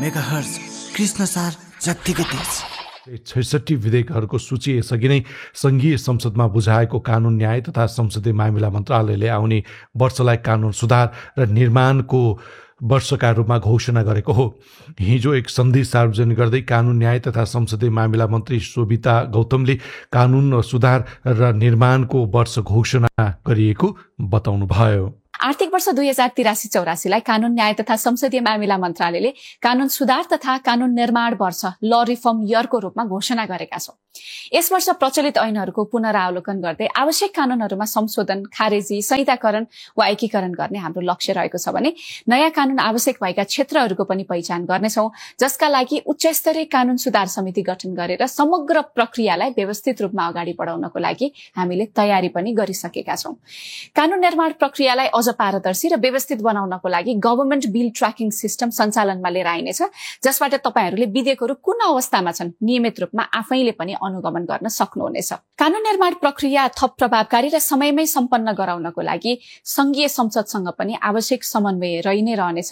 Megahertz Krishna सार जत्तिकै तेज। 66 विधेयकहरूको सूची यसअघि नै संघीय संसदमा बुझाएको कानुन न्याय तथा संसदीय मामिला मन्त्रालयले आउने वर्षलाई कानुन सुधार र निर्माणको वर्षका रूपमा घोषणा गरेको हो। हिजो एक सन्धि सार्वजनिक गर्दै कानुन न्याय तथा संसदीय मामिला मन्त्री शोभिता गौतमले कानुन सुधार र निर्माणको वर्ष घोषणा गरिएको बताउनुभयो। आर्थिक वर्ष 2083-84लाई कानुन न्याय तथा संसदीय मामिला मन्त्रालयले कानुन सुधार तथा कानुन निर्माण वर्ष ल रिफर्म इयरको रूपमा घोषणा गरेका छौं। यस वर्ष प्रचलित ऐनहरूको पुनरावलोकन गर्दै आवश्यक कानूनहरूमा संशोधन, खारेजी, संहिताकरण वा एकीकरण गर्ने हाम्रो लक्ष्य रहेको छ भने नयाँ कानून आवश्यक भएका क्षेत्रहरूको पनि पहिचान गर्नेछौं, जसका लागि उच्चस्तरीय कानून सुधार समिति गठन गरेर समग्र प्रक्रियालाई व्यवस्थित रूपमा अगाडि बढाउनको लागि हामीले तयारी पनि गरिसकेका छौं। कानून निर्माण प्रक्रियालाई अझ पारदर्शी र व्यवस्थित बनाउनको लागि गभर्नमेन्ट बिल ट्र्याकिङ सिस्टम सञ्चालनमा लिएर आइनेछ, जसबाट तपाईहरूले विधेयकहरू कुन अवस्थामा छन् नियमित रूपमा आफैले पनि अनुगमन गर्न सक्नुहुनेछ। कानून निर्माण प्रक्रिया थप प्रभावकारी र समयमै सम्पन्न गराउनको लागि संघीय संसदसँग पनि आवश्यक समन्वय रहि नै रहनेछ।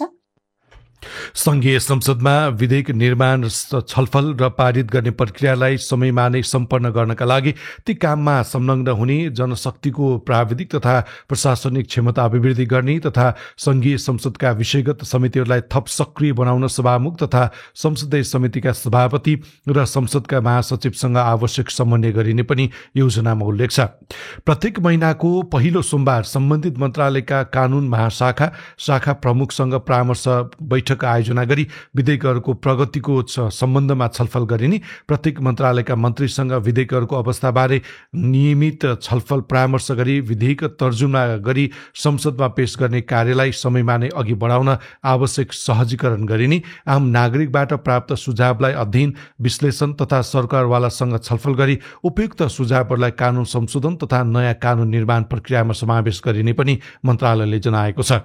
संघीय संसदमा विधेयक निर्माण, छलफल र पारित गर्ने प्रक्रियालाई समयमा नै सम्पन्न गर्नका लागि ती काममा संलग्न हुने जनशक्तिको प्राविधिक तथा प्रशासनिक क्षमता अभिवृद्धि गर्ने तथा संघीय संसदका विषयगत समितिहरूलाई थप सक्रिय बनाउन सभामुख तथा संसदीय समितिका सभापति र संसदका महासचिवसँग आवश्यक समन्वय गरिने पनि योजनामा उल्लेख छ। प्रत्येक महिनाको पहिलो सोमबार सम्बन्धित मन्त्रालयका कानून महाशाखा शाखा प्रमुखसँग परामर्श बैठक आयोजना गरी विधेयकहरूको प्रगतिको सम्बन्धमा छलफल गरिने, प्रत्येक मन्त्रालयका मन्त्रीसँग विधेयकहरूको अवस्थाबारे नियमित छलफल परामर्श गरी विधेयक तर्जुमा गरी संसदमा पेश गर्ने कार्यलाई समयमा नै अघि बढाउन आवश्यक सहजीकरण गरिने, आम नागरिकबाट प्राप्त सुझावलाई अध्ययन, विश्लेषण तथा सरकारवालासँग छलफल गरी उपयुक्त सुझावहरूलाई कानून संशोधन तथा नयाँ कानून निर्माण प्रक्रियामा समावेश गरिने पनि मन्त्रालयले जनाएको छ।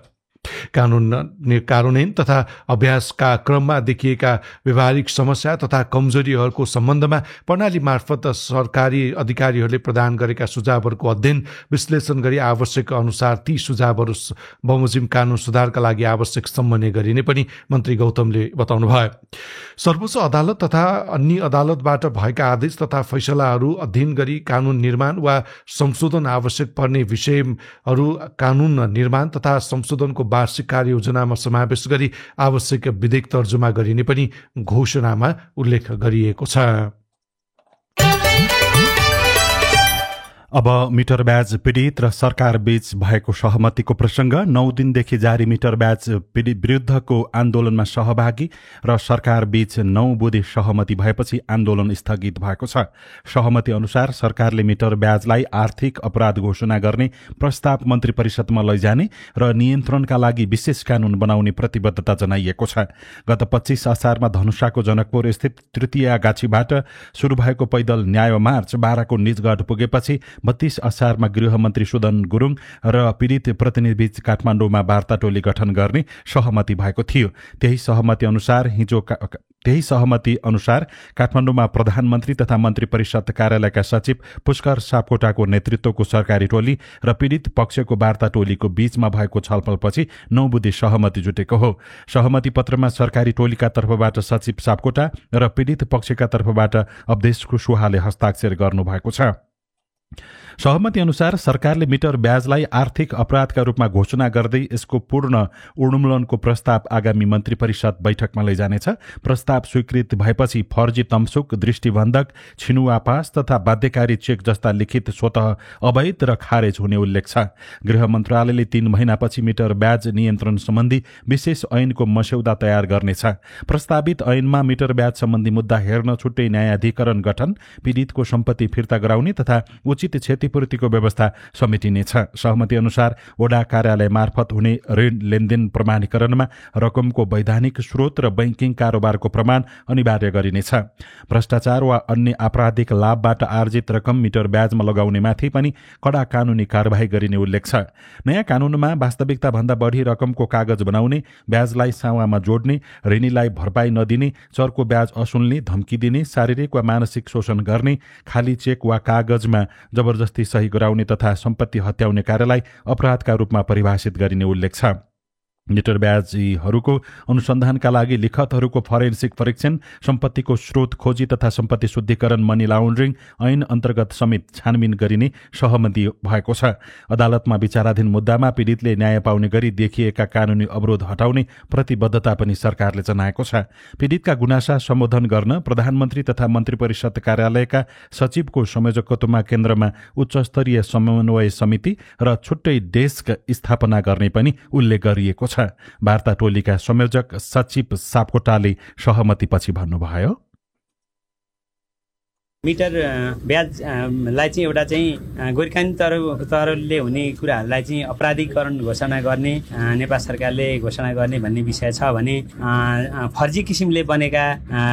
कार्यान्वयन तथा अभ्यासका क्रममा देखिएका व्यवहारिक समस्या तथा कमजोरीहरूको सम्बन्धमा प्रणाली मार्फत सरकारी अधिकारीहरूले प्रदान गरेका सुझावहरूको अध्ययन विश्लेषण गरी आवश्यक अनुसार ती सुझावहरू बमोजिम कानून सुधारका लागि आवश्यक समन्वय गरिने पनि मन्त्री गौतमले बताउनुभयो। सर्वोच्च अदालत तथा अन्य अदालतबाट भएका आदेश तथा फैसलाहरू अध्ययन गरी कानून निर्माण वा संशोधन आवश्यक पर्ने विषयहरू कानून निर्माण तथा संशोधनको वार्षिक कार्ययोजनामा समावेश गरी आवश्यक विधेयक तर्जुमा गरिने पनि घोषणामा उल्लेख गरिएको छ। अब मिटर ब्याज पीडित र सरकार बीच भएको सहमतिको प्रसंग। 9 दिनदेखि जारी मिटर ब्याज विरुद्धको आन्दोलनमा सहभागी र सरकार बीच 9 बुँदे सहमति भएपछि आन्दोलन स्थगित भएको छ। सहमति अनुसार सरकारले मिटर ब्याजलाई आर्थिक अपराध घोषणा गर्ने प्रस्ताव मन्त्री परिषदमा लैजाने र नियन्त्रणका लागि विशेष कानून बनाउने प्रतिबद्धता जनाइएको छ। गत 25 असारमा धनुषाको जनकपुर स्थित तृतीय गाछीबाट शुरू भएको पैदल न्याय मार्च बाराको निजगढ पुगेपछि 32 असारमा गृहमन्त्री सुदन गुरुङ र पीडित प्रतिनिधिबीच काठमाडौँमा वार्ता टोली गठन गर्ने सहमति भएको थियो। त्यही सहमति अनुसार काठमाडौँमा प्रधानमन्त्री तथा मन्त्री परिषद कार्यालयका सचिव पुष्कर सापकोटाको नेतृत्वको सरकारी टोली र पीडित पक्षको वार्ता टोलीको बीचमा भएको छलफलपछि 9 बुँदे सहमति जुटेको हो। सहमति पत्रमा सरकारी टोलीका तर्फबाट सचिव सापकोटा र पीडित पक्षका तर्फबाट अवधेश कुशवाहाले हस्ताक्षर गर्नुभएको छ। सहमति अनुसार सरकारले मिटर ब्याजलाई आर्थिक अपराधका रूपमा घोषणा गर्दै यसको पूर्ण उन्मूलनको प्रस्ताव आगामी मन्त्री परिषद बैठकमा लैजानेछ। प्रस्ताव स्वीकृत भएपछि फर्जी तमसुक, दृष्टिबन्धक, छिनुवापास तथा बाध्यकारी चेक जस्ता लिखित स्वतः अवैध र खारेज हुने उल्लेख छ। गृह मन्त्रालयले 3 महिनापछि मिटर ब्याज नियन्त्रण सम्बन्धी विशेष ऐनको मस्यौदा तयार गर्नेछ। प्रस्तावित ऐनमा मिटर ब्याज सम्बन्धी मुद्दा हेर्न छुट्टै न्यायाधिकरण गठन, पीडितको सम्पत्ति फिर्ता गराउने तथा उचित क्षतिपूर्तिको व्यवस्था समेटिनेछ। सहमति अनुसार वडा कार्यालय मार्फत हुने ऋण लेनदेन प्रमाणीकरणमा रकमको वैधानिक स्रोत र बैंकिङ कारोबारको प्रमाण अनिवार्य गरिनेछ। भ्रष्टाचार वा अन्य आपराधिक लाभबाट आर्जित रकम मिटर ब्याजमा लगाउनेमाथि पनि कडा कानूनी कारबाही गरिने उल्लेख छ। नयाँ कानूनमा वास्तविकता भन्दा बढी रकमको कागज बनाउने, ब्याजलाई सावामा जोड्ने, ऋणीलाई भरपाई नदिने, चर्को ब्याज असुल्ने, धम्की दिने, शारीरिक वा मानसिक शोषण गर्ने, खाली चेक वा कागजमा जबरजस्ती सही गराउने तथा सम्पत्ति हत्याउने कार्यलाई अपराधका रूपमा परिभाषित गरिने उल्लेख छ। मिटर ब्याजीहरूको अनुसन्धानका लागि लिखतहरूको फरेन्सिक परीक्षण, सम्पत्तिको स्रोत खोजी तथा सम्पत्ति शुद्धिकरण, मनी लाउन्ड्रिङ ऐन अन्तर्गत समेत छानबिन गरिने सहमति भएको छ। अदालतमा विचाराधीन मुद्दामा पीडितले न्याय पाउने गरी देखिएका कानुनी अवरोध हटाउने प्रतिबद्धता पनि सरकारले जनाएको छ। पीडितका गुनासा सम्बोधन गर्न प्रधानमन्त्री तथा मन्त्री परिषद कार्यालयका सचिवको संयोजकत्वमा केन्द्रमा उच्चस्तरीय समन्वय समिति र छुट्टै डेस्क स्थापना गर्ने पनि उल्लेख गरिएको छ। वार्ता टोलीका संयोजक सचिव सापकोटाले सहमतिपछि भन्नुभयो, मिटर ब्याजलाई चाहिँ एउटा चाहिँ गैरकानुनी तहरले हुने कुराहरूलाई चाहिँ अपराधीकरण घोषणा गर्ने नेपाल सरकारले घोषणा गर्ने भन्ने विषय छ भने फर्जी किसिमले बनेका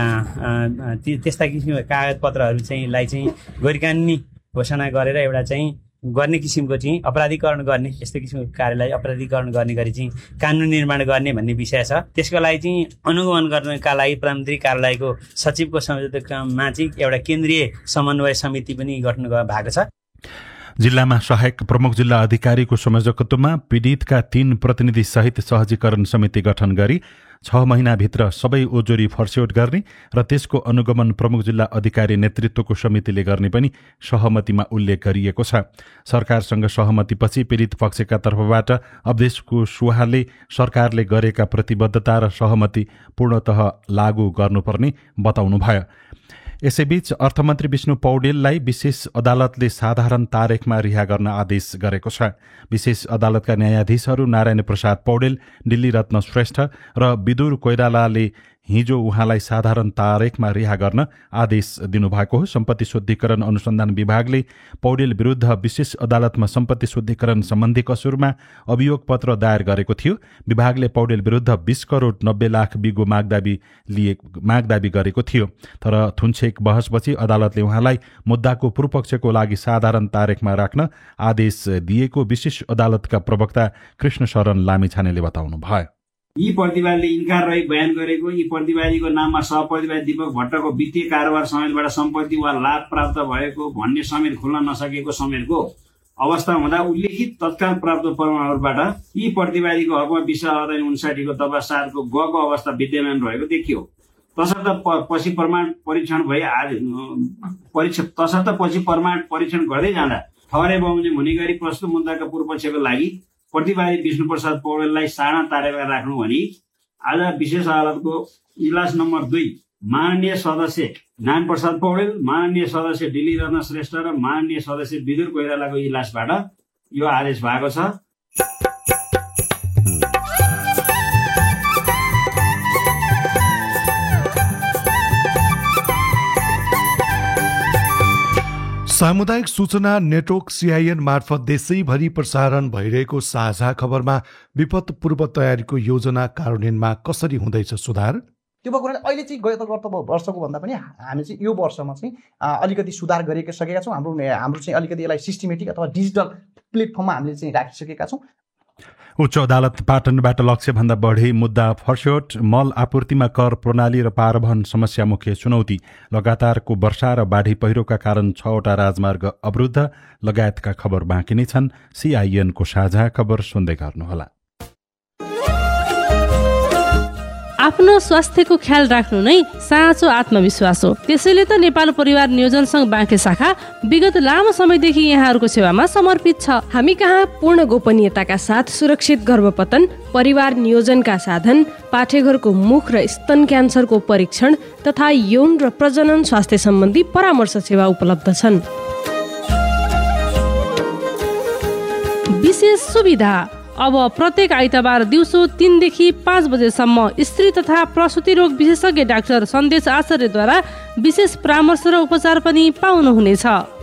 त्यस्ता किसिमका कागजपत्रहरू चाहिँ गैरकानुनी घोषणा गरेर एउटा चाहिँ गर्ने किसिमको चाहिँ अपराधीकरण गर्ने, यस्तो किसिमको कार्यलाई अपराधीकरण गर्ने गरी चाहिँ कानुन निर्माण गर्ने भन्ने विषय छ। त्यसको लागि चाहिँ अनुगमन गर्नका लागि प्रधानमन्त्री कार्यालयको सचिवको संयोजकमा चाहिँ एउटा केन्द्रीय समन्वय समिति पनि गठन भएको छ। जिल्लामा सहायक प्रमुख जिल्ला अधिकारीको संयोजकत्वमा पीडितका 3 प्रतिनिधि सहित सहजीकरण समिति गठन गरी 6 महिनाभित्र सबै ओजोरी फर्स्यौट गर्ने र त्यसको अनुगमन प्रमुख जिल्ला अधिकारी नेतृत्वको समितिले गर्ने पनि सहमतिमा उल्लेख गरिएको छ। सरकारसँग सहमतिपछि पीडित पक्षका तर्फबाट अवधेशको सुहाले सरकारले गरेका प्रतिबद्धता र सहमति पूर्णतः लागू गर्नुपर्ने बताउनुभयो। यसैबीच अर्थमन्त्री विष्णु पौडेललाई विशेष अदालतले साधारण तारिखमा रिहा गर्न आदेश गरेको छ। विशेष अदालतका न्यायाधीशहरू नारायण प्रसाद पौडेल, दिल्ली रत्न श्रेष्ठ र विदुर कोइरालाले हिजो उहाँलाई साधारण तारिखमा रिहा गर्न आदेश दिनुभएको हो। सम्पत्ति शुद्धिकरण अनुसन्धान विभागले पौडेल विरुद्ध विशेष अदालतमा सम्पत्ति शुद्धिकरण सम्बन्धी कसुरमा अभियोग पत्र दायर गरेको थियो। विभागले पौडेल विरुद्ध 20 करोड 90 लाख बिगो मागदाबी गरेको थियो, तर थुनछेक बहसपछि अदालतले उहाँलाई मुद्दाको पूर्वपक्षको लागि साधारण तारिखमा राख्न आदेश दिएको विशेष अदालतका प्रवक्ता कृष्ण शरण लामिछानेले बताउनुभयो। यी प्रतिवादीले इन्कार रही बयान गरेको, यी प्रतिवादीको नाममा सहप्रतिवादी दीपक भट्टको वित्तीय कारोबार समेतबाट सम्पत्ति वा लाभ प्राप्त भएको भन्ने समेत खुल्न नसकेको समेतको अवस्था हुँदा उल्लेखित तत्काल प्राप्त प्रमाणहरूबाट यी प्रतिवादीको हकमा विशाल अदालत 59 को दफा 7 को ग को अवस्था विद्यमान रहेको देखियो। तसर्थ पछि प्रमाण परीक्षण गर्दै जाँदा ठहरे बमोजिम हुने गरी प्रस्तुत मुद्दाका पूर्वपक्षको लागि प्रतिवादी विष्णु प्रसाद पौडेललाई साना तारेमा राख्नु भनी आज विशेष अदालतको इजलास नम्बर 2 माननीय सदस्य नारायण प्रसाद पौडेल, माननीय सदस्य दिल्ली रत्न श्रेष्ठ र माननीय सदस्य विदुर कोइरालाको इजलासबाट यो आदेश भएको छ। सामुदायिक सूचना नेटवर्क CIN मार्फत देशैभरि प्रसारण भइरहेको साझा खबरमा विपद पूर्व तयारीको योजना कार्यान्वयनमा कसरी हुँदैछ सुधार? त्यो कुरा अहिले चाहिँ गत वर्षको भन्दा पनि हामी चाहिँ यो वर्षमा चाहिँ अलिकति सुधार गरिसकेका छौँ। हाम्रो चाहिँ अलिकति यसलाई सिस्टमेटिक अथवा डिजिटल प्लेटफर्ममा हामीले चाहिँ राखिसकेका छौँ। उच्च अदालत पाटनबाट लक्ष्यभन्दा बढी मुद्दा फर्स्यौट, मल आपूर्तिमा कर प्रणाली र पारवहन समस्या मुख्य चुनौती, लगातारको वर्षा र बाढी पहिरोका कारण 6वटा राजमार्ग अवरुद्ध लगायतका खबर बाँकी नै छन्। CIN को साझा खबर सुन्दै गर्नुहोला। आफ्नो स्वास्थ्यको ख्याल राख्नु नै साँचो आत्मविश्वास हो। त्यसैले त नेपाल परिवार नियोजन संघ बाँके शाखा विगत लामो समयदेखि यहाँहरूको सेवामा समर्पित छ। हामी कहाँ पूर्ण गोपनीयताका साथ सुरक्षित गर्भपतन, परिवार नियोजनका साधन, पाठेघरको मुख र स्तन क्यान्सरको परीक्षण तथा यौन र प्रजनन स्वास्थ्य सम्बन्धी परामर्श सेवा उपलब्ध छन्। विशेष सुविधा, अब प्रत्येक आइतबार दिउँसो 3 देखि 5 बजेसम्म स्त्री तथा प्रसुति रोग विशेषज्ञ डाक्टर सन्देश आचार्यद्वारा विशेष परामर्श र उपचार पनि पाउनुहुनेछ।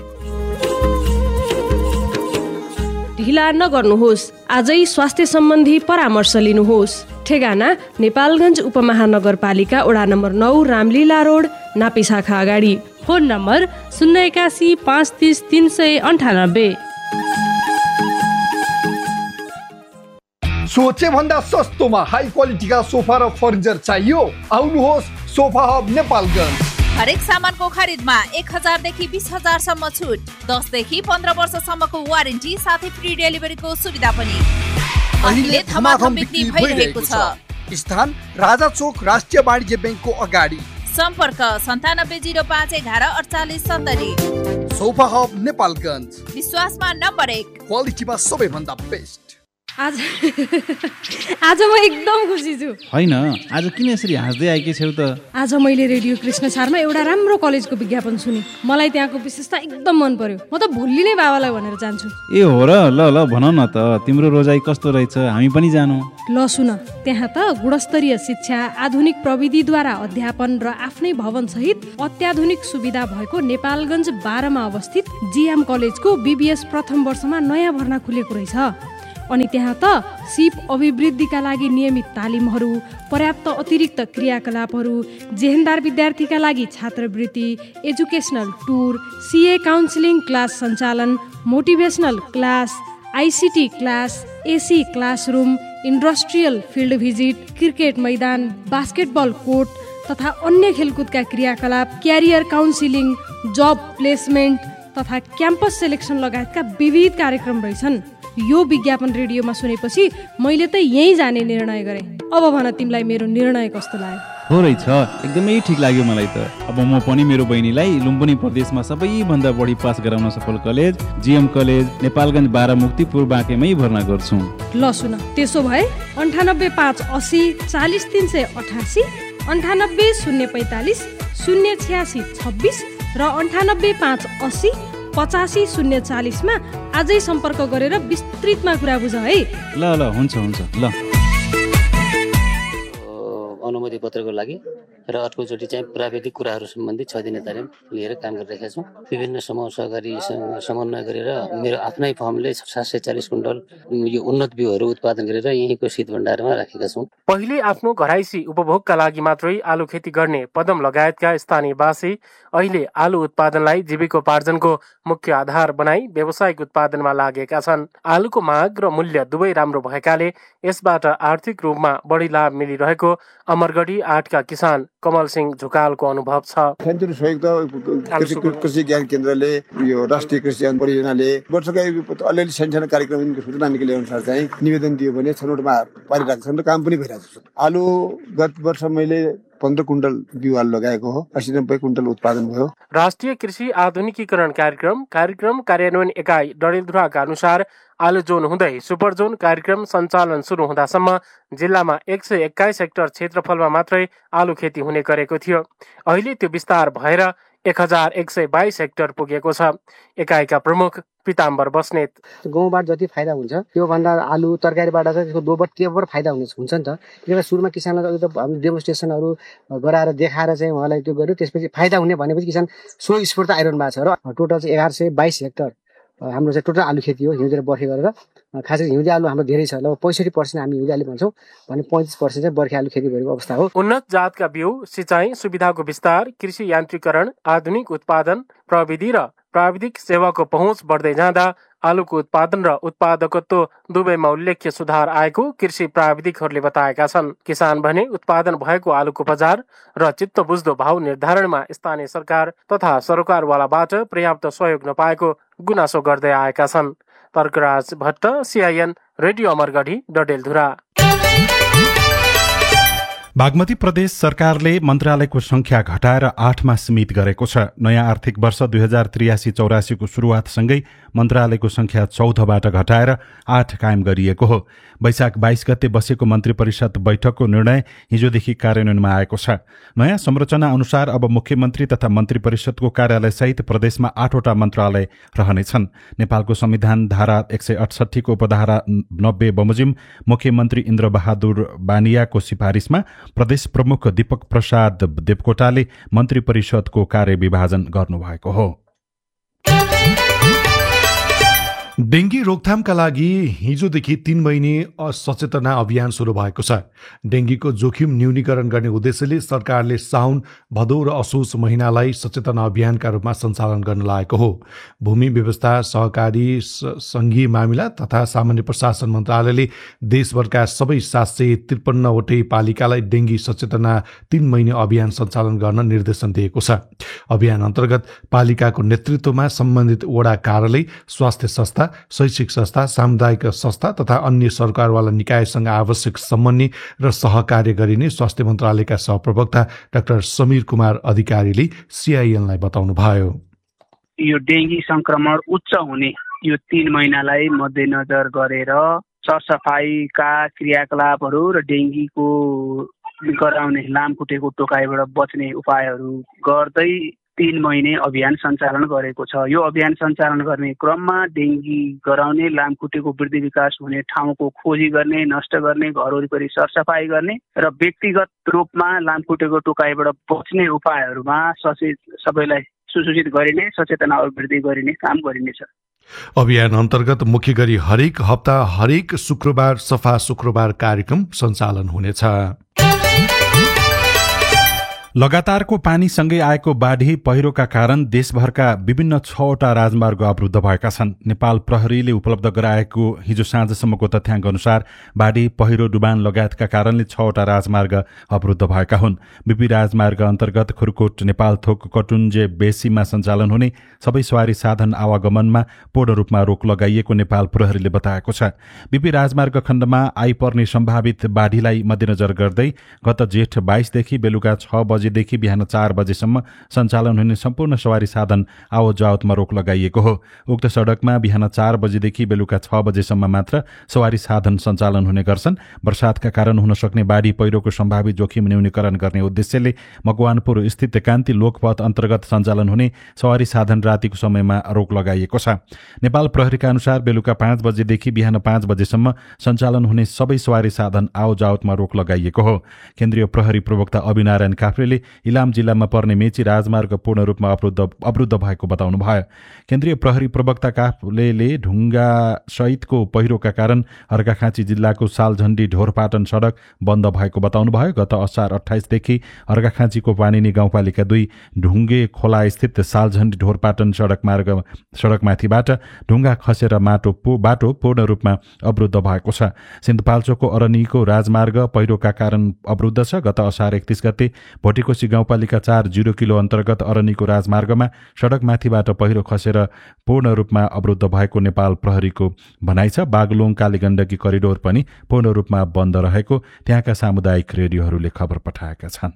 ढिला नगर्नुहोस्, आजै स्वास्थ्य सम्बन्धी परामर्श लिनुहोस्। ठेगाना नेपालगञ्ज उपमहानगरपालिका वडा नम्बर 9 रामलीला रोड, नापी शाखा अगाडि। Phone number 081 530 398। सोचे भन्दा सस्तोमा हाई क्वालिटीका सोफा र फर्निचर चाहियो? आउनुहोस् सोफा हब नेपालगञ्ज। हरेक सामानको खरिदमा 1000 देखि 20000 सम्म छुट, 10 देखि 15 वर्षसम्मको वारेन्टी साथै फ्री डेलिभरीको सुविधा पनि। अहिले धमाधम बिक्री भइरहेको छ। स्थान राजा चोक राष्ट्रिय वाणिज्य ब्याङ्कको अगाडि। सम्पर्क 9705114870। सोफा हब नेपालगञ्ज, विश्वासमा नम्बर 1, क्वालिटीमा सबैभन्दा बेस्ट। आज म एकदम खुसी छु। होइन, आज किन यसरी हाँस्दै आएकी छौ त? आज मैले रेडियो कृष्ण सारमा एउटा राम्रो कलेजको विज्ञापन सुने। मलाई त्यहाँको विशेषता एकदम मन पर्यो। म त भोलि नै बाबालाई भनेर जान्छु। ए हो र? ल भन न त, तिम्रो रोजाइ कस्तो रहेछ? हामी पनि जानु। ल सुन, त्यहाँ त गुणस्तरीय शिक्षा, आधुनिक प्रविधिद्वारा अध्यापन र आफ्नै भवन सहित अत्याधुनिक सुविधा भएको नेपालगञ्ज 12 मा अवस्थित जिएम कलेजको बीबीएस प्रथम वर्षमा नयाँ भर्ना खुलेको रहेछ। अनि त्यहाँ त सिप अभिवृद्धिका लागि नियमित तालिमहरू, पर्याप्त अतिरिक्त क्रियाकलापहरू, जेहेन्दार विद्यार्थीका लागि छात्रवृत्ति, educational tour, CA counselling class सञ्चालन, motivational class, ICT class, AC classroom, industrial field visit, cricket मैदान, बास्केटबल कोर्ट तथा अन्य खेलकुदका क्रियाकलाप, क्यारियर काउन्सिलिङ, जब प्लेसमेन्ट तथा क्याम्पस सेलेक्सन लगायतका विविध कार्यक्रम रहेछन्। यो विज्ञापन रेडियोमा सुनेपछि मैले त यहीँ जाने निर्णय गरेँ। अब भन, तिमीलाई मेरो निर्णय कस्तो लाग्यो? हो रहेछ, एकदमै ठिक लाग्यो मलाई त। अब म पनि मेरो बहिनीलाई लुम्बिनी प्रदेशमा सबैभन्दा बढी पास गराउन सफल कलेज जिएम कलेज नेपालगञ्ज 12 मुक्तिपुर बाँकेमै भर्ना गर्छु। ल सुन, त्यसो भए 985880 40388, 98 045 086 26 र 985880 85 040 मा आजै सम्पर्क गरेर विस्तृतमा कुरा बुझ है। ल हुन्छ ल। अनुमति पत्रको लागि र अर्कोचोटि चाहिँ प्राविधिक कुराहरू सम्बन्धी 6 दिने तालिम लिएर काम गरिरहेका छौँ। विभिन्न समूह सहकारीसँग समन्वय गरेर मेरो आफ्नै फर्मले 740 कुइन्टल यो उन्नत बिउहरू उत्पादन गरेर यहीँको शीत भण्डारमा राखेका छौँ। पहिले आफ्नो घराइसी उपभोगका लागि मात्रै आलु खेती गर्ने पदम लगायतका स्थानीयवासी अहिले आलु उत्पादनलाई जीविकोपार्जनको मुख्य आधार बनाई व्यावसायिक उत्पादनमा लागेका छन्। आलुको माग र मूल्य दुवै राम्रो भएकाले यसबाट आर्थिक रूपमा बढी लाभ मिलिरहेको अमरगढी 8 का किसान कमल सिंह झुकालको अनुभव छ। कृषि ज्ञान केन्द्रले यो राष्ट्रिय कृषि परियोजनाले वर्षका अलिअलि सानो कार्यक्रम सूचना निक्ले अनुसार चाहिँ निवेदन दियो भने छनौटमा पारिरहेको छ र काम पनि भइरहेको छ। आलु गत वर्ष मैले 15 कुइन्टल बिउ आलु लगाएको हो, 80-90 कुइन्टल उत्पादन भयो। राष्ट्रिय कृषि आधुनिकीकरण कार्यक्रम कार्यान्वयन एकाइ डडेलधुराका अनुसार आलु जोन हुँदै सुपर जोन कार्यक्रम सञ्चालन सुरु हुँदासम्म जिल्लामा 121 हेक्टर क्षेत्रफलमा मात्रै आलु खेती हुने गरेको थियो। अहिले त्यो विस्तार भएर 1122 हेक्टर पुगेको छ। एकाइका प्रमुख पिताम्बर बस्नेत, गहुँबाट जति फाइदा हुन्छ त्योभन्दा आलु तरकारीबाट चाहिँ त्यसको दोब्बर फाइदा हुन्छ नि त। त्यसले सुरुमा किसानलाई हामी डेमोन्स्ट्रेसनहरू गराएर देखाएर चाहिँ उहाँलाई त्यो गर्यो, त्यसपछि फाइदा हुने भनेपछि किसान स्वस्फूर्त आइरहनु भएको छ र टोटल चाहिँ 1122 हेक्टर हाम्रो चाहिँ टोटल आलु खेती हो हिउँदे र बर्खे गरेर। खास गरी हिउँदे आलु हाम्रो धेरै छ, लगभग 65% हामी हिउँदे आलु भन्छौँ भने 35% चाहिँ बर्खे आलु खेती गरेको अवस्था हो। उन्नत जातका बिउ, सिँचाइ सुविधाको विस्तार, कृषि यान्त्रिकरण, आधुनिक उत्पादन प्रविधि र प्राविधिक सेवाको पहुँच बढ्दै जाँदा आलुको उत्पादन र उत्पादकत्व दुवैमा उल्लेख्य सुधार आएको कृषि प्राविधिकहरूले बताएका छन्। किसान भने उत्पादन भएको आलुको बजार र चित्त बुझ्दो भाव निर्धारणमा स्थानीय सरकार तथा सरकारवालाबाट पर्याप्त सहयोग नपाएको गुनासो गर्दै आएका छन्। Tarkaraj Bhatt, CIN radio Amargadhi, Dadeldhura. बागमती प्रदेश सरकारले मन्त्रालयको संख्या घटाएर 8 मा सीमित गरेको छ। नयाँ आर्थिक वर्ष 2083-84 को शुरूआतसँगै मन्त्रालयको संख्या 14 बाट घटाएर 8 कायम गरिएको हो। वैशाख 22 गते बसेको मन्त्री परिषद बैठकको निर्णय हिजोदेखि कार्यान्वयनमा आएको छ। नयाँ संरचना अनुसार अब मुख्यमन्त्री तथा मन्त्री परिषदको कार्यालय सहित प्रदेशमा 8 वटा मन्त्रालय रहनेछन्। नेपालको संविधान धारा 168 को उपधारा 90 बमोजिम मुख्यमन्त्री इन्द्रबहादुर बानियाको सिफारिसमा प्रदेश प्रमुख दीपक प्रसाद देवकोटाले मन्त्री परिषदको कार्यविभाजन गर्नुभएको हो। डेंगी रोकथामका लागि हिजोदेखि 3 महिने सचेतना अभियान सुरु भएको छ। डेंगीको जोखिम न्यूनीकरण गर्ने उद्देश्यले सरकारले साउन, भदौ र असोज महिनालाई सचेतना अभियानका रूपमा सञ्चालन गर्न लागेको हो। भूमि व्यवस्था, सहकारी, संघीय मामिला तथा सामान्य प्रशासन मन्त्रालयले देशभरका सबै 753 वटै पालिकालाई डेंगी सचेतना 3 महिने अभियान सञ्चालन गर्न निर्देशन दिएको छ। अभियान अन्तर्गत पालिकाको नेतृत्वमा सम्बन्धित वडा कार्यालय, स्वास्थ्य संस्था, संस्था, शैक्षिक संस्था, सामुदायिक संस्था तथा अन्य सरकारवाला निकायसँग आवश्यक समन्वय र सहकार्य गरिने स्वास्थ्य मन्त्रालयका सहप्रवक्ता डाक्टर समीर कुमार अधिकारीले सीआईएनलाई बताउनुभयो। यो डेङ्गी संक्रमण उच्च हुने यो 3 महिनालाई मध्यनजर गरेर सरसफाइका क्रियाकलापहरू र डेङ्गीको गराउने लामखुट्टेको टोकाइबाट बच्ने उपायहरू गर्दै 3 महिने अभियान सञ्चालन गरेको छ। यो अभियान सञ्चालन गर्ने क्रममा डेङ्गी गराउने लामखुट्टेको वृद्धि विकास हुने ठाउँको खोजी गर्ने, नष्ट गर्ने, घर वरिपरि सरसफाइ गर्ने र व्यक्तिगत रूपमा लामखुट्टेको टोकाइबाट बच्ने उपायहरूमा सबैलाई सुसूचित गरिने, सचेतना वृद्धि गरिने काम गरिनेछ। अभियान अन्तर्गत मुख्य गरी हरेक हप्ता हरेक शुक्रबार सफा शुक्रबार कार्यक्रम सञ्चालन हुनेछ। लगातारको पानीसँगै आएको बाढी पहिरोका कारण देशभरका विभिन्न 6वटा राजमार्ग अवरुद्ध भएका छन्। नेपाल प्रहरीले उपलब्ध गराएको हिजो साँझसम्मको तथ्याङ्क अनुसार बाढी पहिरो डुबान लगायतका कारणले 6वटा राजमार्ग अवरुद्ध भएका हुन्। बीपी राजमार्ग अन्तर्गत खुरकोट नेपालथोक कटुन्जे बेसीमा सञ्चालन हुने सबै सवारी साधन आवागमनमा पूर्ण रूपमा रोक लगाइएको नेपाल प्रहरीले बताएको छ। बीपी राजमार्ग खण्डमा आइपर्ने सम्भावित बाढीलाई मध्यनजर गर्दै गत जेठ 22 देखि बेलुका 6 बजेदेखि बिहान 4 बजेसम्म सञ्चालन हुने सम्पूर्ण सवारी साधन आवत जावतमा रोक लगाइएको हो। उक्त सडकमा बिहान 4 बजेदेखि बेलुका 6 बजेसम्म मात्र सवारी साधन सञ्चालन हुने गर्छन्। वर्षातका कारण हुन सक्ने बाढी पहिरोको सम्भावित जोखिम न्यूनीकरण गर्ने उद्देश्यले मकवानपुर स्थित कान्ति लोकपथ अन्तर्गत सञ्चालन हुने सवारी साधन रातिको समयमा रोक लगाइएको छ। नेपाल प्रहरीका अनुसार बेलुका 5 बजेदेखि बिहान 5 बजेसम्म सञ्चालन हुने सबै सवारी साधन आवत जावतमा रोक लगाइएको हो। केन्द्रीय प्रहरी प्रवक्ता अभिनारायण काफ्रेले इलाम जिल्लामा पर्ने मेची राजमार्ग पूर्ण रूपमा अवरुद्ध भएको बताउनु भयो। केन्द्रीय प्रहरी प्रवक्ता काफ्रेले ढुङ्गा सहितको पहिरोका कारण अर्घाखाँची जिल्लाको सालझण्डी ढोरपाटन सडक बन्द भएको बताउनु भयो। गत असार 28 देखि अर्घाखाँचीको पानीनी गाउँपालिका 2 ढुङ्गे खोला स्थित सालझण्डी ढोरपाटन सडकमाथिबाट ढुङ्गा खसेर बाटो पूर्ण रूपमा अवरुद्ध भएको छ। सिन्धुपाल्चोकको अरनीको राजमार्ग पहिरोका कारण अवरुद्ध छ। गत असार 31 गते भोटिकोशी गाउँपालिका 4 0 किलो अन्तर्गत अरनीको राजमार्गमा सडकमाथिबाट पहिरो खसेर पूर्ण रूपमा अवरुद्ध भएको नेपाल प्रहरीको भनाइ छ। बागलुङ कालीगण्डकी करिडोर पनि पूर्ण रूपमा बन्द रहेको त्यहाँका सामुदायिक रेडियोहरूले खबर पठाएका छन्।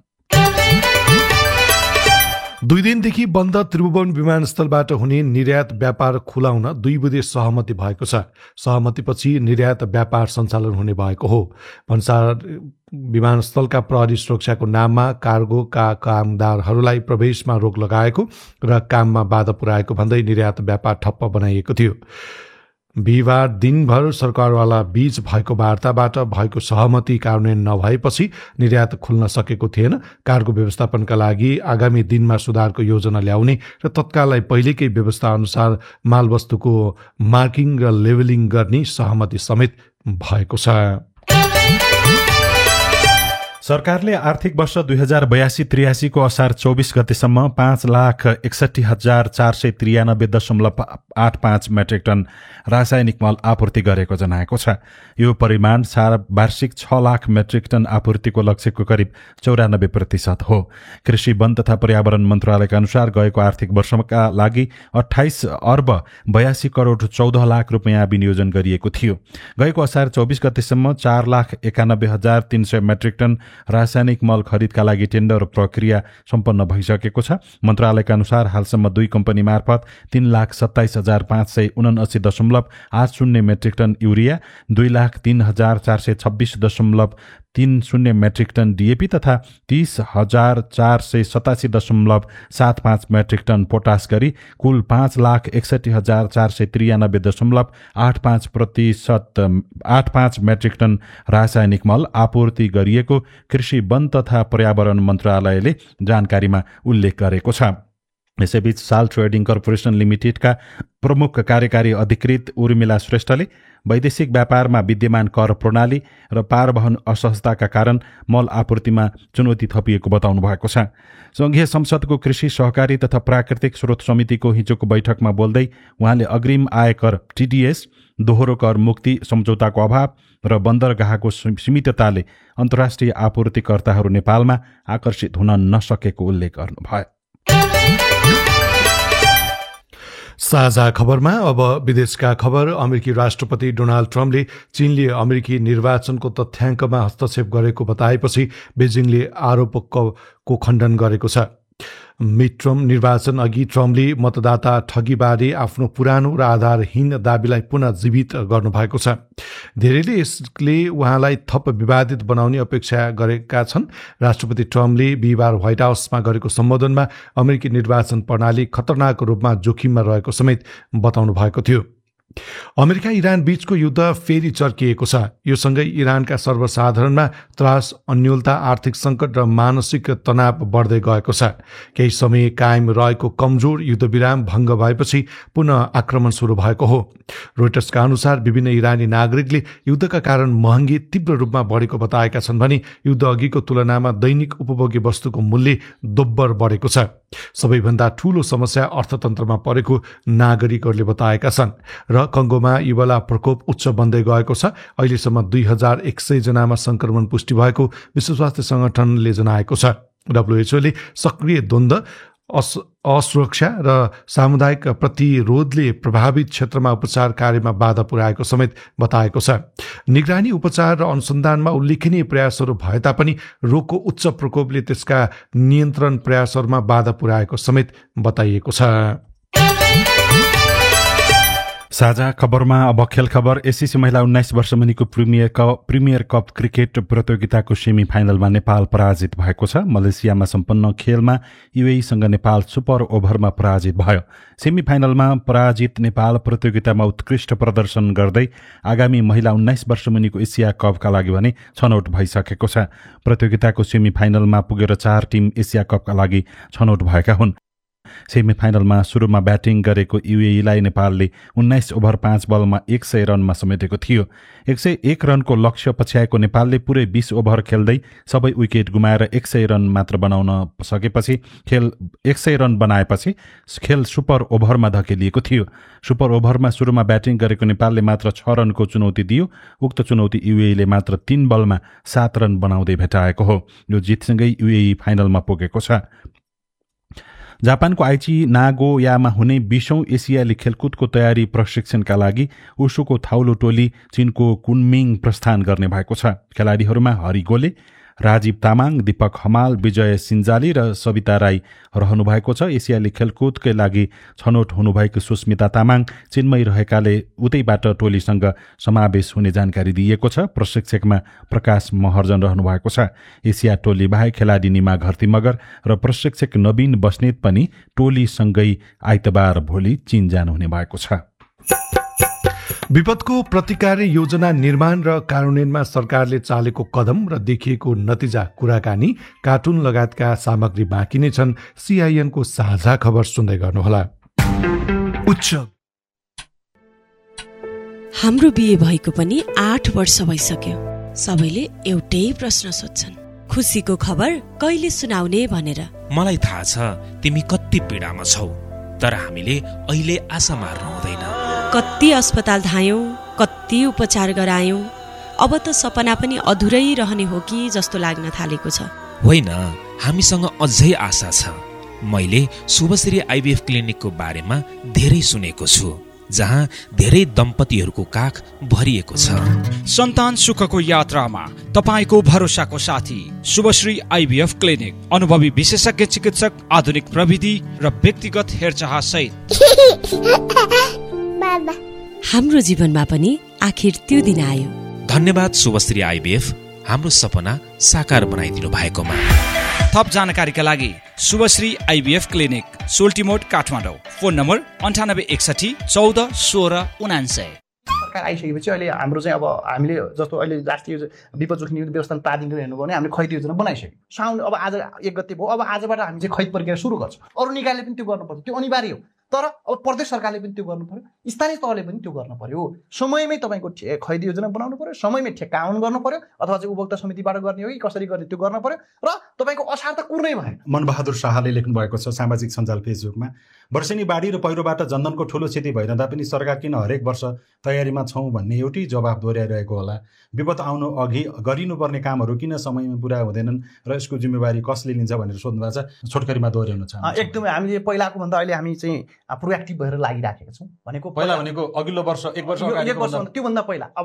2 दिनदेखि बन्द त्रिभुवन विमानस्थलबाट हुने निर्यात व्यापार खुलाउन 2 बुँदे सहमति भएको छ। सहमतिपछि निर्यात व्यापार सञ्चालन हुने भएको हो। भन्सार विमानस्थलका प्रहरी सुरक्षाको नाममा कार्गोका कामदारहरूलाई प्रवेशमा रोक लगाएको र काममा बाधा पुर्याएको भन्दै निर्यात व्यापार ठप्प बनाइएको थियो। बिहिबार दिनभर सरकारवाला बीच भएको वार्ताबाट भएको सहमति कार्यान्वयन नभएपछि निर्यात खुल्न सकेको थिएन। कार्गो व्यवस्थापनका लागि आगामी दिनमा सुधारको योजना ल्याउने र तत्काललाई पहिलेकै व्यवस्था अनुसार मालवस्तुको मार्किङ र लेभलिङ गर्ने सहमति समेत भएको छ। सरकारले आर्थिक वर्ष 2082-83 को असार 24 गतेसम्म 5,61,493.85 मेट्रिक टन रासायनिक मल आपूर्ति गरेको जनाएको छ। यो परिमाण वार्षिक 6 लाख मेट्रिक टन आपूर्तिको लक्ष्यको करिब 94% हो। कृषि वन तथा पर्यावरण मन्त्रालयका अनुसार गएको आर्थिक वर्षका लागि 28 अर्ब 82 करोड 14 लाख रुपियाँ विनियोजन गरिएको थियो। गएको असार 24 गतेसम्म 4,91,300 मेट्रिक टन रासायनिक मल खरिदका लागि टेन्डर प्रक्रिया सम्पन्न भइसकेको छ। मन्त्रालयका अनुसार हालसम्म 2 कम्पनी मार्फत 3,27,579.80 metric ton urea, 2,03,426.30 metric ton DAP तथा 30,487.75 मेट्रिक टन पोटास गरी कुल 5,61,493.85 मेट्रिक टन रासायनिक मल आपूर्ति गरिएको कृषि वन तथा पर्यावरण मन्त्रालयले जानकारीमा उल्लेख गरेको छ। यसैबीच साल ट्रेडिङ कर्पोरेसन लिमिटेडका प्रमुख कार्यकारी अधिकृत उर्मिला श्रेष्ठले वैदेशिक व्यापारमा विद्यमान कर प्रणाली र पारवहन असहजताका कारण मल आपूर्तिमा चुनौती थपिएको बताउनु भएको छ। संघीय संसदको कृषि सहकारी तथा प्राकृतिक स्रोत समितिको हिजोको बैठकमा बोल्दै उहाँले अग्रिम आयकर टीडीएस, दोहोरो कर मुक्ति सम्झौताको अभाव र बन्दरगाहको सीमितताले अन्तर्राष्ट्रिय आपूर्तिकर्ताहरू नेपालमा आकर्षित हुन नसकेको उल्लेख गर्नुभयो। साझा खबरमा अब विदेशका खबर। अमेरिकी राष्ट्रपति डोनाल्ड ट्रम्पले चीनले अमेरिकी निर्वाचनको तथ्याङ्कमा हस्तक्षेप गरेको बताएपछि बेजिङले आरोपको खण्डन गरेको छ। मिड ट्रम्प निर्वाचन अघि ट्रम्पले मतदाता ठगीबारे आफ्नो पुरानो र आधारहीन दाबीलाई पुनः जीवित गर्नुभएको छ। धेरैले यसले उहाँलाई थप विवादित बनाउने अपेक्षा गरेका छन्। राष्ट्रपति ट्रम्पले बिहिबार व्हाइट हाउसमा गरेको सम्बोधनमा अमेरिकी निर्वाचन प्रणाली खतरनाक रूपमा जोखिममा रहेको समेत बताउनु भएको थियो। अमेरिका इरान बीचको युद्ध फेरि चर्किएको छ। यो सँगै इरानका सर्वसाधारणमा त्रास, अन्योलता, आर्थिक सङ्कट र मानसिक तनाव बढ्दै गएको छ। केही समय कायम रहेको कमजोर युद्धविराम भङ्ग भएपछि पुनः आक्रमण सुरु भएको हो। रोइटर्सका अनुसार विभिन्न इरानी नागरिकले युद्धका कारण महँगी तीव्र रूपमा बढेको बताएका छन् भने युद्ध अघिको तुलनामा दैनिक उपभोग्य वस्तुको मूल्य दोब्बर बढेको छ। सबैभन्दा ठूलो समस्या अर्थतन्त्रमा परेको नागरिकहरूले बताएका छन् र कङ्गोमा इबोला प्रकोप उच्च बन्दै गएको छ। अहिलेसम्म 2100 जनामा संक्रमण पुष्टि भएको विश्व स्वास्थ्य संगठनले जनाएको छ। डब्ल्युएचओले सक्रिय द्वन्द्व, असुरक्षा र सामुदायिक प्रतिरोधले प्रभावित क्षेत्रमा उपचार कार्यमा बाधा पुर्याएको समेत बताएको छ। निगरानी, उपचार र अनुसन्धानमा उल्लेखनीय प्रयासहरू भए तापनि रोगको उच्च प्रकोपले त्यसका नियन्त्रण प्रयासहरूमा बाधा पुर्याएको समेत बताइएको छ। साझा खबरमा अब खेल खबर। एससीसी महिला 19 वर्ष मुनिको प्रिमियर कप क्रिकेट प्रतियोगिताको सेमी फाइनलमा नेपाल पराजित भएको छ। मलेसियामा सम्पन्न खेलमा युएईसँग नेपाल सुपर ओभरमा पराजित भयो। सेमी फाइनलमा पराजित नेपाल प्रतियोगितामा उत्कृष्ट प्रदर्शन गर्दै आगामी महिला 19 वर्ष मुनिको एसिया कपका लागि भने छनौट भइसकेको छ। प्रतियोगिताको सेमी फाइनलमा पुगेर 4 टिम एसिया कपका लागि छनौट भएका हुन्। सेमी फाइनलमा सुरुमा ब्याटिङ गरेको युएईलाई नेपालले 19 ओभर 5 बलमा 100 रनमा समेटेको थियो। 101 रनको लक्ष्य पछ्याएको नेपालले पुरै 20 ओभर खेल्दै सबै विकेट गुमाएर 100 रन मात्र बनाउन सकेपछि 100 रन बनाएपछि खेल सुपर ओभरमा धकेलिएको थियो। सुपर ओभरमा सुरुमा ब्याटिङ गरेको नेपालले मात्र 6 रनको चुनौती दियो। उक्त चुनौती युएईले मात्र 3 बलमा 7 रन बनाउँदै भेटाएको हो। यो जितसँगै युएई फाइनलमा पुगेको छ। जापानको आइची नागोयामा हुने 20औं एसियाली खेलकुदको तयारी प्रशिक्षणका लागि उसुको थाउलो टोली चीनको कुनमिङ प्रस्थान गर्ने भएको छ। खेलाडीहरूमा हरि गोले, राजीव तामाङ, दीपक हमाल, विजय सिन्जाली र सविता राई रहनु भएको छ। एसियाली खेलकुदकै लागि छनौट हुनुभएको सुस्मिता तामाङ चीनमै रहेकाले उतैबाट टोलीसँग समावेश हुने जानकारी दिइएको छ। प्रशिक्षकमा प्रकाश महर्जन रहनु भएको छ। एसिया टोली बाहेक खेलाडी निमा घरती मगर र प्रशिक्षक नवीन बस्नेत पनि टोलीसँगै आइतबार भोलि चीन जानुहुने भएको छ। विपदको प्रतिकार योजना निर्माण र कार्यान्वयनमा सरकारले चालेको कदम र देखिएको नतिजा, कुराकानी, कार्टुन लगायतका सामग्री बाँकी नै छन्। सीआईएनको साझा खबर सुन्दै गर्नुहोला। उच्च हाम्रो बिहे भएको पनि 8 वर्ष भइसक्यो। सबैले एउटै प्रश्न सोध्छन्, खुसीको खबर कहिले सुनाउने भनेर। मलाई थाहा छ तिमी कति पीडामा छौ, तर हामीले अहिले आशा मार्नु हुँदैन। कति अस्पताल धायौं, कति उपचार गरायौं, अब त सपना पनि अधुरै रहने हो कि जस्तो लाग्न थालेको छ। होइन, हामीसँग अझै आशा छ। मैले शुभश्री आइभीएफ क्लिनिकको बारेमा धेरै सुनेको छु, जहाँ धेरै दम्पतिहरूको काख भरिएको छ। सन्तान सुखको यात्रामा तपाईको भरोसाको साथी शुभश्री आइभीएफ क्लिनिक। अनुभवी विशेषज्ञ चिकित्सक, आधुनिक प्रविधि र व्यक्तिगत हेरचाह सहित। हाम्रो जीवनमा पनि आखिर त्यो दिन आयो। धन्यवाद शुभश्री आइभीएफ, हाम्रो सपना साकार बनाइदिनु भएकोमा। थप जानकारीका लागि Shubhashree IVF clinic, सोल्टिमोड, Kathmandu. Phone number 9861 14 16 99। सरकार आइसकेपछि अहिले हाम्रो चाहिँ अब हामीले जस्तो अहिले राष्ट्रिय विपद जोखिम व्यवस्थापन प्राधिकरण हेर्नुभयो भने हामीले खैद योजना बनाइसक्यौँ। साउन्ड अब आज 1 गते भयो, अब आजबाट हामी चाहिँ खैद प्रक्रिया सुरु गर्छौँ। अरू निकायले पनि त्यो गर्नुपर्छ, त्यो अनिवार्य हो। तर अब प्रदेश सरकारले पनि त्यो गर्नु पर्यो, स्थानीय तहले पनि त्यो गर्नु पर्यो। समयमै तपाईँको खैद योजना बनाउनु पर्यो, समयमै ठेक्काउन गर्नु पर्यो, अथवा चाहिँ उपभोक्ता समितिबाट गर्ने हो कि कसरी गर्ने त्यो गर्नु पर्यो। र तपाईँको असार त कुर्नै भएन। मनबहादुर शाहले लेख्नु भएको छ सामाजिक सञ्जाल फेसबुकमा, वर्षेनी बाढी र पहिरोबाट जन्धनको ठूलो क्षति भइरहँदा पनि सरकार किन हरेक वर्ष तयारीमा छौँ भन्ने एउटै जवाब दोहोऱ्याइरहेको होला। विपद आउनु अघि गरिनुपर्ने कामहरू किन समयमा पुरा हुँदैनन् र यसको जिम्मेवारी कसले लिन्छ भनेर सोध्नु भएको छ। छोटकरीमा दोहोऱ्याउनु छ। एकदमै हामीले पहिलाको भन्दा अहिले हामी चाहिँ प्रोएक्टिभ भएर लागिराखेका छौँ भनेको पहिला भनेको अघिल्लो वर्ष एक वर्ष त्योभन्दा पहिला अब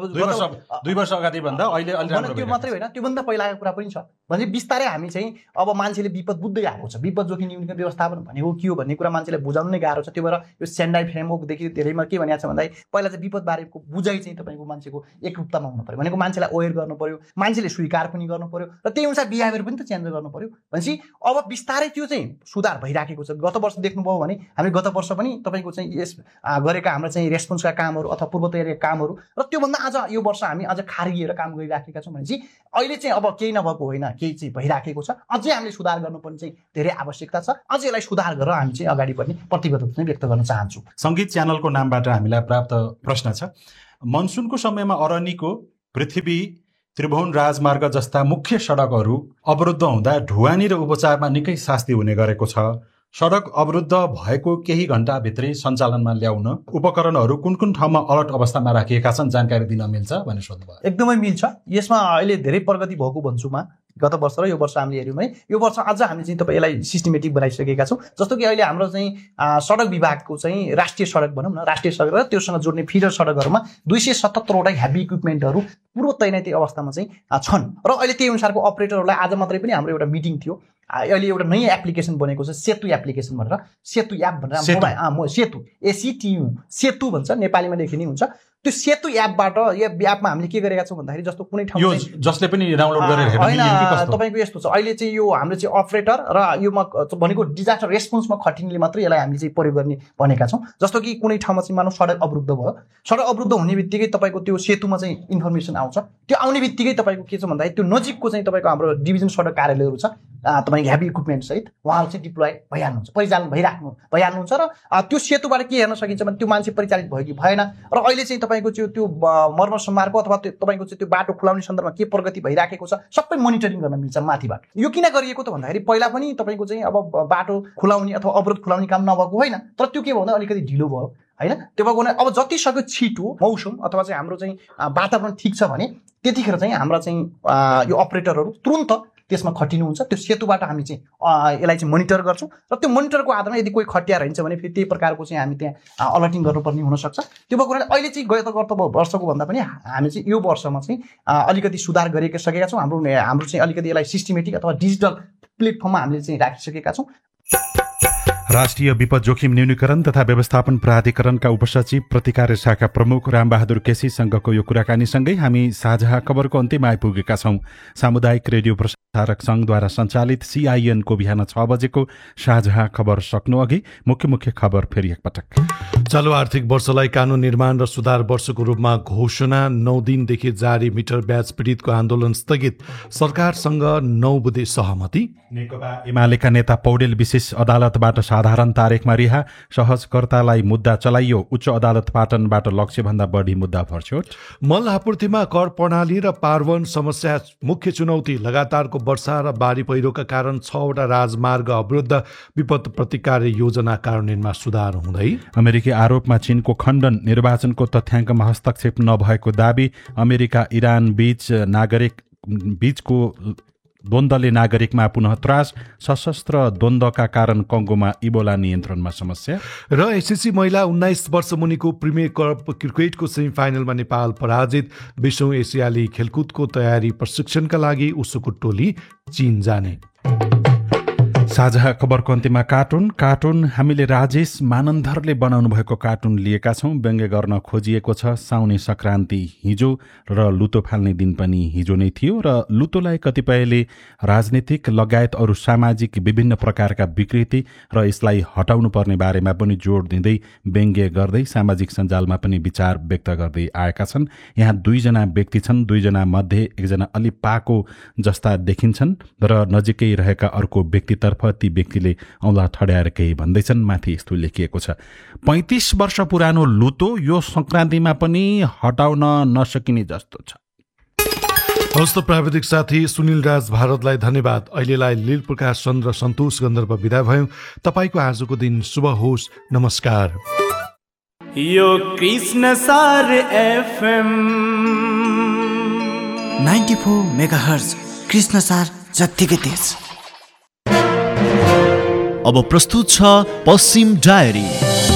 2 वर्ष अगाडि भन्दा अहिले त्यो मात्रै होइन त्योभन्दा पहिलाको कुरा पनि छ भने बिस्तारै हामी चाहिँ अब मान्छेले विपद बुझ्दै आएको छ विपद जोखिम न्यूनीकरण व्यवस्थापन भनेको के हो भन्ने कुरा मान्छेलाई बुझाउनु नै गाह्रो छ त्यो भएर यो सेन्डाई फ्रेमवर्कदेखि धेरैमा के भनेको छ भन्दाखेरि पहिला चाहिँ विपद बारेको बुझाइ चाहिँ तपाईँको मान्छेको एकरूपतामा हुनु पर्यो भनेको मान्छेलाई अवेर गर्नु पर्यो मान्छेले स्वीकार पनि गर्नु पर्यो र त्यही अनुसार बिहेभियर पनि त चेन्ज गर्नु पर्यो भनेपछि अब बिस्तारै त्यो चाहिँ सुधार भइराखेको छ गत वर्ष देख्नुभयो भने हामी गत वर्ष पनि तपाईँको चाहिँ यस गरेका हाम्रा चाहिँ रेस्पोन्सका कामहरू अथवा पूर्व तयारीका कामहरू र त्योभन्दा आज यो वर्ष हामी अझ खारिएर काम गरिराखेका छौँ भनेपछि अहिले चाहिँ अब केही नभएको होइन केही चाहिँ भइराखेको छ अझै हामीले सुधार गर्नुपर्ने चाहिँ धेरै आवश्यकता छ अझै यसलाई सुधार गरेर हामी चाहिँ अगाडि बढ्ने प्रतिबद्धता चाहिँ व्यक्त गर्न चाहन्छु सङ्गीत च्यानलको नामबाट हामीलाई प्राप्त प्रश्न छ मनसुनको समयमा अरनिको पृथ्वी त्रिभुवन राजमार्ग जस्ता मुख्य सडकहरू अवरुद्ध हुँदा ढुवानी र उपचारमा निकै शास्ति हुने गरेको छ सडक अवरुद्ध भएको केही घण्टाभित्रै सञ्चालनमा ल्याउन उपकरणहरू कुन कुन ठाउँमा अलर्ट अवस्थामा राखिएका छन् जानकारी दिन मिल्छ भनेर सोध्नुभयो एकदमै मिल्छ यसमा अहिले धेरै प्रगति भएको भन्छु म गत वर्ष र यो वर्ष हामीले हेऱ्यौँ है यो वर्ष अझ हामी चाहिँ तपाईँ यसलाई सिस्टमेटिक बनाइसकेका छौँ जस्तो कि अहिले हाम्रो चाहिँ सडक विभागको चाहिँ राष्ट्रिय सडक भनौँ न राष्ट्रिय सडक र त्योसँग जोड्ने फिडर सडकहरूमा 277वटा हेभी इक्विपमेन्टहरू पूर्व तैनाती अवस्थामा चाहिँ छन् र अहिले त्यही अनुसारको अपरेटरहरूलाई आज मात्रै पनि हाम्रो एउटा मिटिङ थियो अहिले एउटा नयाँ एप्लिकेसन बनेको छ सेतु एप्लिकेसन भनेर सेतु एप भनेर मोबाइल सेतु एसिटियु सेतु भन्छ नेपालीमा लेखिने हुन्छ त्यो सेतु एपबाट यो एपमा हामीले के गरेका छौँ भन्दाखेरि जस्तो कुनै ठाउँ जसले पनि डाउनलोड गरेर होइन तपाईँको यस्तो छ अहिले चाहिँ यो हाम्रो चाहिँ अपरेटर र यो भनेको डिजास्टर रेस्पोन्समा खटिनेले मात्रै यसलाई हामीले चाहिँ प्रयोग गर्ने भनेका छौँ जस्तो कि कुनै ठाउँमा चाहिँ मानव सडक अवरुद्ध भयो सडक अवरुद्ध हुने बित्तिकै तपाईँको त्यो सेतुमा चाहिँ इन्फर्मेसन आउँछ त्यो आउने बित्तिकै तपाईँको के छ भन्दाखेरि त्यो नजिकको चाहिँ तपाईँको हाम्रो डिभिजन सडक कार्यालयहरू छ तपाईँको हेभी इक्विपमेन्ट सहित उहाँहरू चाहिँ डिप्लोय भइहाल्नुहुन्छ परिचालन भइहाल्नुहुन्छ र त्यो सेतुबाट के हेर्न सकिन्छ भने त्यो मान्छे परिचालित भयो कि भएन र अहिले चाहिँ तपाईँको त्यो मर्मसम्मारको अथवा तपाईँको चाहिँ त्यो बाटो खुलाउने सन्दर्भमा के प्रगति भइराखेको छ सबै मोनिटरिङ गर्न मिल्छ माथिबाट यो किन गरिएको त भन्दाखेरि पहिला पनि तपाईँको चाहिँ अब बाटो खुलाउने अथवा अवरोध खुलाउने काम नभएको होइन तर त्यो के भयो भन्दा अलिकति ढिलो भयो होइन त्यो भएको अब जति सक्यो छिटो मौसम अथवा चाहिँ हाम्रो चाहिँ वातावरण ठिक छ भने त्यतिखेर चाहिँ हाम्रा चाहिँ यो अपरेटरहरू तुरन्त त्यसमा खटिनुहुन्छ त्यो सेतुबाट हामी चाहिँ यसलाई चाहिँ मोनिटर गर्छौँ र त्यो मोनिटरको आधारमा यदि कोही खटिया रहन्छ भने फेरि त्यही प्रकारको चाहिँ हामी त्यहाँ अलर्टिङ गर्नुपर्ने हुनसक्छ त्यो भएको हुनाले अहिले चाहिँ गत वर्षको भन्दा पनि हामी चाहिँ यो वर्षमा चाहिँ अलिकति सुधार सकेका छौँ हाम्रो चाहिँ अलिकति यसलाई सिस्टमेटिक अथवा डिजिटल प्लेटफर्ममा हामीले चाहिँ राखिसकेका छौँ राष्ट्रिय विपद जोखिम न्यूनीकरण तथा व्यवस्थापन प्राधिकरणका उपसचिव प्रतिकार शाखा प्रमुख रामबहादुर केसीसँगको यो कुराकानीसँगै हामी साझा खबरको अन्त्यमा आइपुगेका छौँ सामुदायिक रेडियो प्रसारक संघद्वारा सञ्चालित CIN-को बिहान 6 बजेको साझा खबर सक्नु अघि मुख्य खबर फेरि एकपटक चालु आर्थिक वर्षलाई कानून निर्माण र सुधार वर्षको रूपमा घोषणा 9 दिनदेखि जारी मिटर ब्याज पीडितको आन्दोलन स्थगित सरकारसँग 9 बुँदे सहमति नेकपा एमालेका नेता पौडेल विशेष अदालतबाट साधारण तारिखमा रिहा सहजकर्तालाई मुद्दा चलाइयो उच्च अदालत पाटनबाट लक्ष्यभन्दा बढी मुद्दा फर्स्योट मल आपूर्तिमा कर प्रणाली र पार्वन समस्या मुख्य चुनौती लगातारको वर्षा र बाढी पहिरोका कारण 6वटा राजमार्ग अवरुद्ध विपद प्रतिकार योजना कार्यान्वयनमा सुधार हुँदै अमेरिकी आरोपमा चीनको खण्डन निर्वाचनको तथ्याङ्कमा हस्तक्षेप नभएको दाबी अमेरिका इरान बीचको द्वन्द्वले नागरिकमा पुनः त्रास सशस्त्र द्वन्द्वका कारण कङ्गोमा इबोला नियन्त्रणमा समस्या र एसएससी महिला 19 वर्ष मुनिको प्रिमियर कप क्रिकेटको सेमिफाइनलमा नेपाल पराजित 20औं एसियाली खेलकुदको तयारी प्रशिक्षणका लागि उसुको टोली चीन जाने साझा खबरको अन्त्यमा कार्टुन हामीले राजेश मानन्धरले बनाउनु भएको कार्टुन लिएका छौँ व्यङ्ग्य गर्न खोजिएको छ साउने संक्रान्ति हिजो र लुतो फाल्ने दिन पनि हिजो नै थियो र लुतोलाई कतिपयले राजनीतिक लगायत अरू सामाजिक विभिन्न प्रकारका विकृति र यसलाई हटाउनु पर्ने बारेमा पनि जोड दिँदै व्यङ्ग्य गर्दै सामाजिक सञ्जालमा पनि विचार व्यक्त गर्दै आएका छन् यहाँ 2 जना व्यक्ति छन् 2 जना मध्ये एकजना अलि पाको जस्ता देखिन्छन् र नजिकै रहेका अर्को व्यक्तितर्फ ती व्यक्तिले औँला ठड्याएर केही भन्दैछन् माथि यस्तो लेखिएको छ 35 वर्ष पुरानो लुतो यो संक्रान्तिमा पनि हटाउन नसकिने जस्तो छ हस्त प्राविधिक साथी सुनिल राज भारतलाई धन्यवाद अहिलेलाई लील प्रकाश चन्द्र सन्तोष गन्धर्व विदा भयौं तपाईको आजको दिन शुभ होस् नमस्कार यो कृष्ण सार FM 94 मेगाहर्ज कृष्ण सार जत्तिकै तेज अब प्रस्तुत छ पश्चिम डायरी